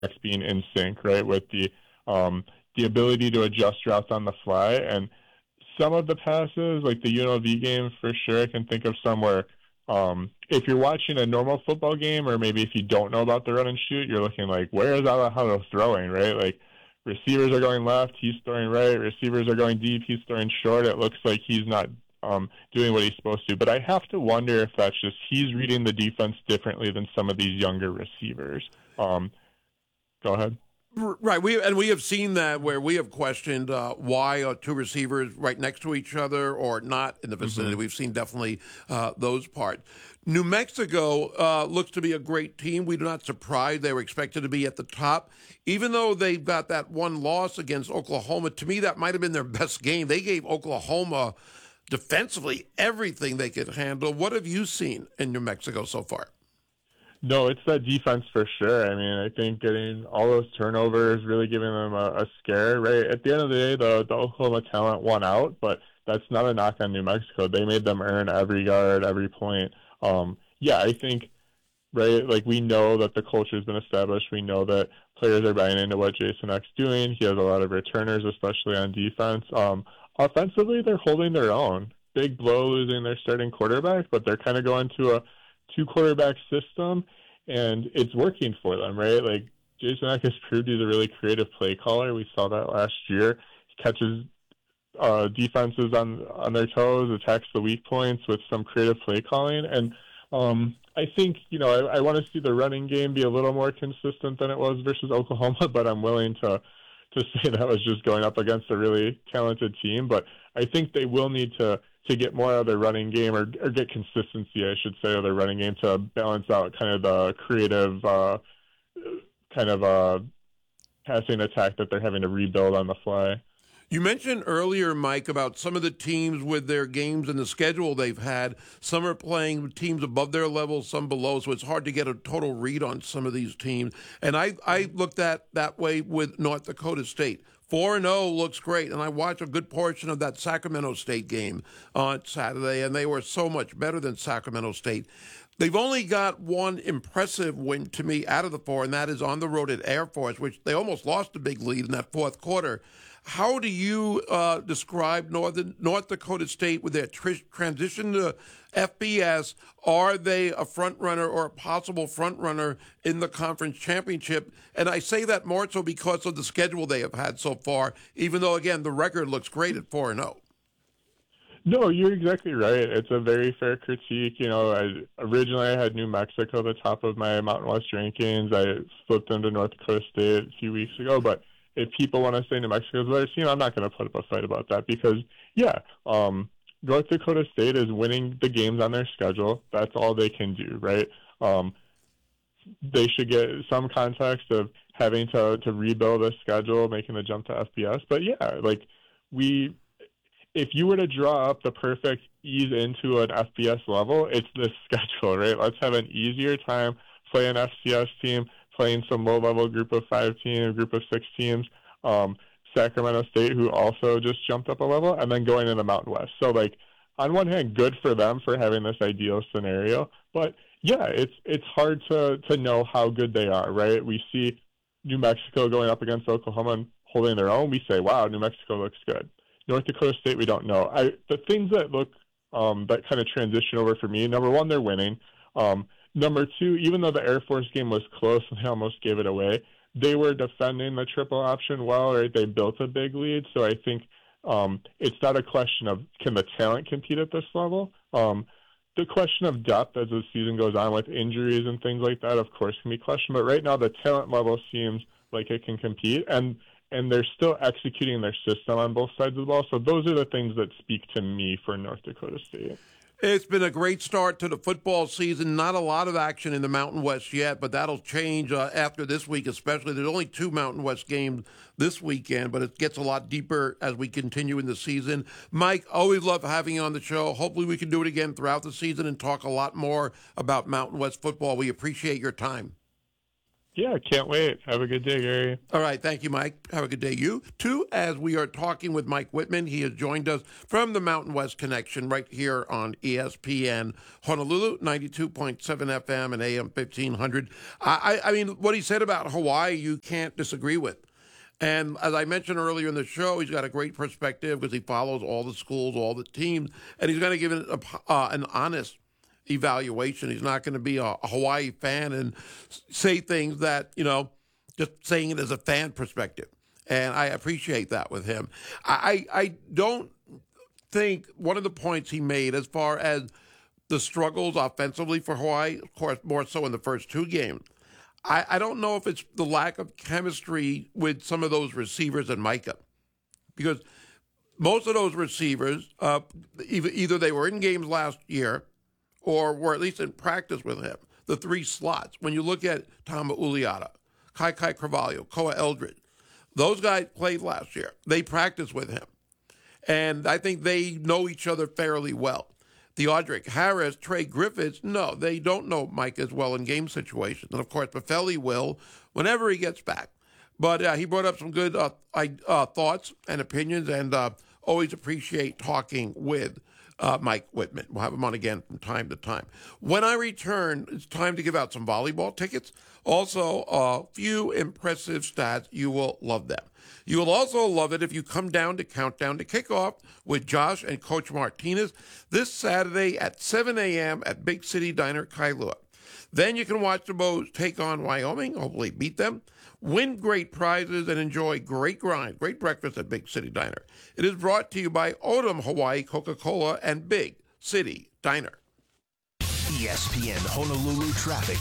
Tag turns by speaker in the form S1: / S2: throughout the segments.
S1: being in sync, right, with the ability to adjust routes on the fly. And some of the passes, like the UNLV game, for sure, I can think of some where if you're watching a normal football game, or maybe if you don't know about the run and shoot, you're looking like, where is Alejandro throwing, right? Like, receivers are going left, he's throwing right. Receivers are going deep, he's throwing short. It looks like he's not doing what he's supposed to. But I have to wonder if that's just he's reading the defense differently than some of these younger receivers. Go ahead.
S2: Right, we have seen that where we have questioned why are two receivers right next to each other or not in the vicinity. We've seen definitely those parts. New Mexico looks to be a great team. We're not surprised they were expected to be at the top, even though they've got that one loss against Oklahoma. To me, that might have been their best game. They gave Oklahoma defensively everything they could handle. What have you seen in New Mexico so far?
S1: No, it's that defense for sure. I mean, I think getting all those turnovers, really giving them a scare, right? At the end of the day, the Oklahoma talent won out, but that's not a knock on New Mexico. They made them earn every yard, every point. Yeah, I think, right, like we know that the culture has been established. We know that players are buying into what Jason Eck's doing. He has a lot of returners, especially on defense. Offensively, they're holding their own. Big blow losing their starting quarterback, but they're kind of going to a two-quarterback system, and it's working for them, right? Like, Jason Eck has proved he's a really creative play caller. We saw that last year. He catches defenses on their toes, attacks the weak points with some creative play calling. And I think, I want to see the running game be a little more consistent than it was versus Oklahoma, but I'm willing to say that was just going up against a really talented team. But I think they will need to get more of their running game or get consistency, I should say, of their running game to balance out kind of the creative passing attack that they're having to rebuild on the fly.
S2: You mentioned earlier, Mike, about some of the teams with their games and the schedule they've had. Some are playing teams above their level, some below, so it's hard to get a total read on some of these teams. And I looked at that way with North Dakota State. 4-0 looks great, and I watched a good portion of that Sacramento State game on Saturday, and they were so much better than Sacramento State. They've only got one impressive win to me out of the four, and that is on the road at Air Force, which they almost lost a big lead in that fourth quarter. How do you describe North Dakota State with their transition to FBS? Are they a front runner or a possible front runner in the conference championship? And I say that more so because of the schedule they have had so far, even though, again, the record looks great at 4-0.
S1: No, you're exactly right. It's a very fair critique. Originally I had New Mexico the top of my Mountain West rankings. I flipped them to North Dakota State a few weeks ago, but if people want to say New Mexico's a better team, I'm not going to put up a fight about that because, North Dakota State is winning the games on their schedule. That's all they can do, right? They should get some context of having to rebuild a schedule, making the jump to FBS. But if you were to draw up the perfect ease into an FBS level, it's this schedule, right? Let's have an easier time playing an FCS team, playing some low-level group of 5 teams, group of 6 teams, Sacramento State, who also just jumped up a level, and then going into Mountain West. So, on one hand, good for them for having this ideal scenario, but, yeah, it's hard to know how good they are, right? We see New Mexico going up against Oklahoma and holding their own. We say, wow, New Mexico looks good. North Dakota State, we don't know. The things that look that kind of transition over for me, number one, they're winning. Number two, even though the Air Force game was close and they almost gave it away, they were defending the triple option well, right? They built a big lead. So I think it's not a question of can the talent compete at this level. The question of depth as the season goes on with injuries and things like that, of course, can be questioned. But right now the talent level seems like it can compete. And they're still executing their system on both sides of the ball. So those are the things that speak to me for North Dakota State.
S2: It's been a great start to the football season. Not a lot of action in the Mountain West yet, but that'll change after this week especially. There's only 2 Mountain West games this weekend, but it gets a lot deeper as we continue in the season. Mike, always love having you on the show. Hopefully we can do it again throughout the season and talk a lot more about Mountain West football. We appreciate your time.
S1: Yeah, can't wait. Have a good day, Gary.
S2: All right. Thank you, Mike. Have a good day. You, too, as we are talking with Mike Whitman. He has joined us from the Mountain West Connection right here on ESPN Honolulu, 92.7 FM and AM 1500. I mean, what he said about Hawaii, you can't disagree with. And as I mentioned earlier in the show, he's got a great perspective because he follows all the schools, all the teams, and he's going to give it an honest evaluation. He's not going to be a Hawaii fan and say things that, just saying it as a fan perspective. And I appreciate that with him. I don't think one of the points he made as far as the struggles offensively for Hawaii, of course, more so in the first two games, I don't know if it's the lack of chemistry with some of those receivers and Micah. Because most of those receivers, either they were in games last year or were at least in practice with him, the three slots. When you look at Tama Uliata, Kai Carvalho, Koa Eldridge, those guys played last year. They practiced with him. And I think they know each other fairly well. Theodric Harris, Trey Griffiths, no, they don't know Mike as well in game situations. And, of course, Buffelli will whenever he gets back. But he brought up some good thoughts and opinions, and always appreciate talking with Mike Whitman. We'll have him on again from time to time. When I return, it's time to give out some volleyball tickets. Also, a few impressive stats. You will love them. You will also love it if you come down to Countdown to Kickoff with Josh and Coach Martinez this Saturday at 7 a.m. at Big City Diner, Kailua. Then you can watch the Bows take on Wyoming, hopefully beat them, win great prizes, and enjoy great breakfast at Big City Diner. It is brought to you by Odom Hawaii Coca-Cola and Big City Diner.
S3: ESPN Honolulu traffic.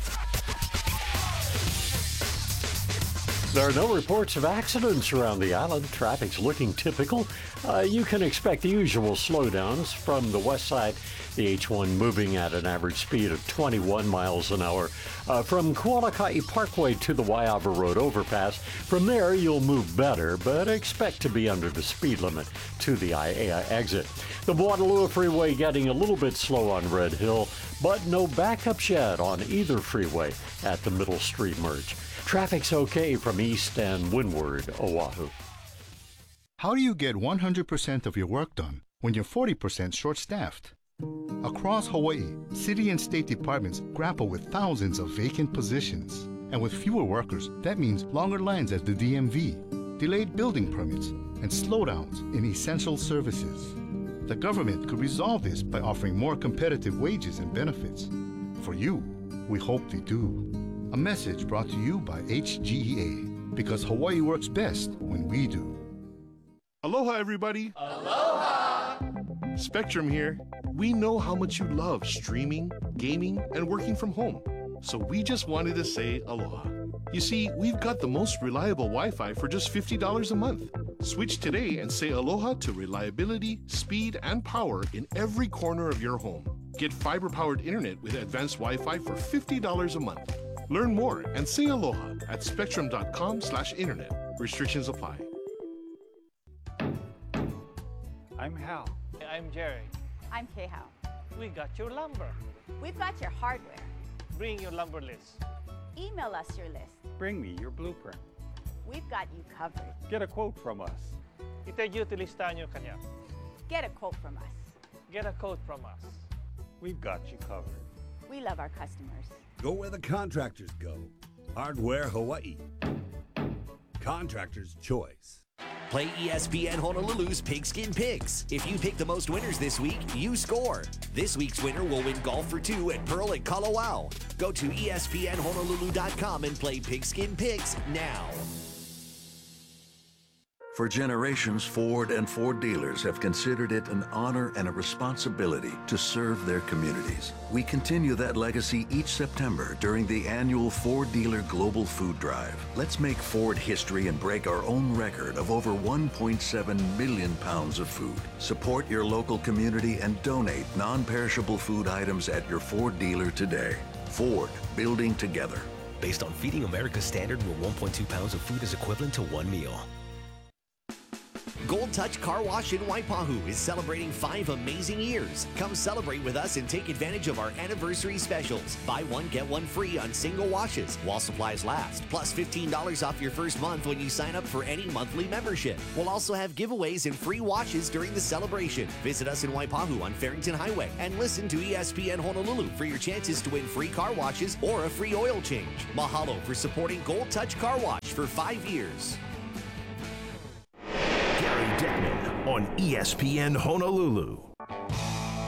S4: There are no reports of accidents around the island. Traffic's looking typical. You can expect the usual slowdowns from the west side. The H1 moving at an average speed of 21 miles an hour. From Kualakai Parkway to the Waiava Road overpass. From there, you'll move better, but expect to be under the speed limit to the Aiea exit. The Waterloo Freeway getting a little bit slow on Red Hill, but no backups yet on either freeway at the Middle Street merge. Traffic's okay from east and windward Oahu.
S5: How do you get 100% of your work done when you're 40% short-staffed? Across Hawaii, city and state departments grapple with thousands of vacant positions. And with fewer workers, that means longer lines at the DMV, delayed building permits, and slowdowns in essential services. The government could resolve this by offering more competitive wages and benefits. For you, we hope they do. A message brought to you by HGEA, because Hawaii works best when we do.
S6: Aloha, everybody. Aloha. Spectrum here. We know how much you love streaming, gaming, and working from home. So we just wanted to say aloha. You see, we've got the most reliable Wi-Fi for just $50 a month. Switch today and say aloha to reliability, speed, and power in every corner of your home. Get fiber-powered internet with advanced Wi-Fi for $50 a month. Learn more and say aloha at spectrum.com/internet. Restrictions apply.
S7: I'm Hal.
S8: I'm Jerry.
S9: I'm Kay-Hao.
S8: We got your lumber.
S9: We've got your hardware.
S8: Bring your lumber list.
S9: Email us your list.
S7: Bring me your blueprint.
S9: We've got you covered.
S7: Get a quote from us.
S8: Itagyuti listahan nyo kanya.
S9: Get a quote from us.
S8: Get a quote from us.
S7: We've got you covered.
S9: We love our customers.
S10: Go where the contractors go. Hardware Hawaii. Contractor's choice.
S3: Play ESPN Honolulu's Pigskin Picks. If you pick the most winners this week, you score. This week's winner will win golf for two at Pearl at Kalawao. Go to ESPNHonolulu.com and play Pigskin Picks now.
S11: For generations, Ford and Ford dealers have considered it an honor and a responsibility to serve their communities. We continue that legacy each September during the annual Ford Dealer Global Food Drive. Let's make Ford history and break our own record of over 1.7 million pounds of food. Support your local community and donate non-perishable food items at your Ford dealer today. Ford, building together.
S3: Based on Feeding America's standard, where 1.2 pounds of food is equivalent to one meal. Gold Touch Car Wash in Waipahu is celebrating 5 amazing years. Come celebrate with us and take advantage of our anniversary specials. Buy one, get one free on single washes while supplies last, plus $15 off your first month when you sign up for any monthly membership. We'll also have giveaways and free washes during the celebration. Visit us in Waipahu on Farrington Highway and listen to ESPN Honolulu for your chances to win free car washes or a free oil change. Mahalo for supporting Gold Touch Car Wash for 5 years.
S12: Gary Dickman on ESPN Honolulu.